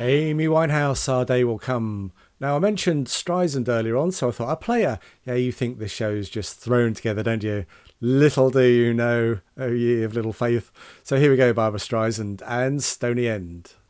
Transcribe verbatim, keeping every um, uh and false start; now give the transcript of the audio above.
Amy Winehouse, Our Day Will Come. Now, I mentioned Streisand earlier on, so I thought I'd play her. Yeah, you think this show's just thrown together, don't you? Little do you know, oh ye of little faith. So here we go, Barbara Streisand and Stony End.